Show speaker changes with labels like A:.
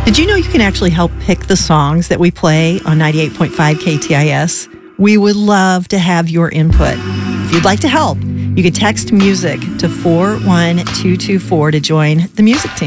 A: Did you know you can actually help pick the songs that we play on 98.5 KTIS? We would love to have your input. If you'd like to help, you can text music to 41224 to join the music team.